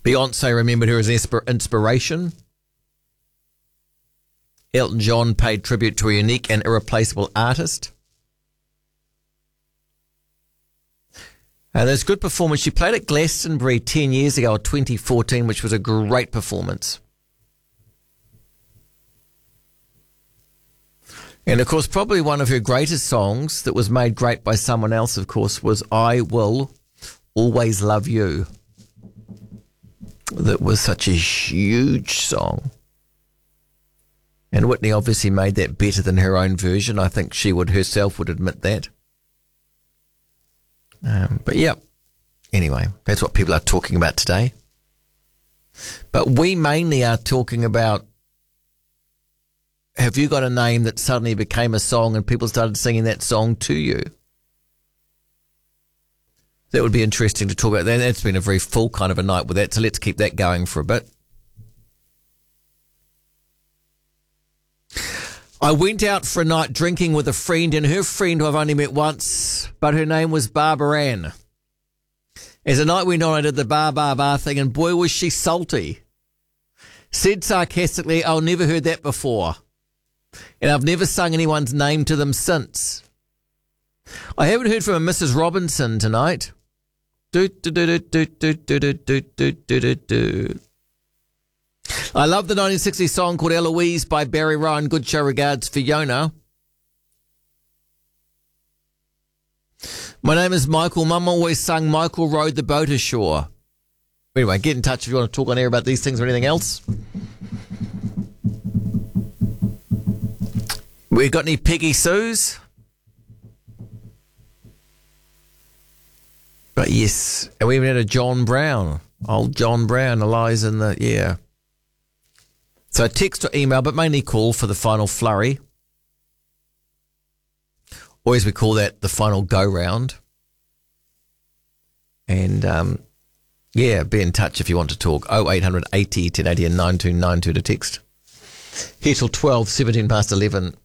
Beyonce remembered her as an inspiration. Elton John paid tribute to a unique and irreplaceable artist. There's good performance. She played at Glastonbury 10 years ago, 2014, which was a great performance. And, of course, probably one of her greatest songs that was made great by someone else, of course, was I Will Always Love You. That was such a huge song. And Whitney obviously made that better than her own version. I think she herself would admit that. But yeah, anyway, that's what people are talking about today. But we mainly are talking about, have you got a name that suddenly became a song and people started singing that song to you? That would be interesting to talk about. That's been a very full kind of a night with that, so let's keep that going for a bit. I went out for a night drinking with a friend, and her friend who I've only met once, but her name was Barbara Ann. As the night went on, I did the bar thing, and boy, was she salty. Said sarcastically, "I've never heard that before." And I've never sung anyone's name to them since. I haven't heard from a Mrs. Robinson tonight. I love the 1960s song called Eloise by Barry Ryan. Good show, regards, Fiona. My name is Michael. Mum always sung Michael rowed the boat ashore. Anyway, get in touch if you want to talk on air about these things or anything else. We got any Peggy Sues? But yes, and we even had a John Brown. Old John Brown, Eliza in the, yeah. So text or email, but mainly call for the final flurry. Or as we call that, the final go-round. And, yeah, be in touch if you want to talk. 0800 80 1080 and 9292 to text. Here till 12, 17 past 11.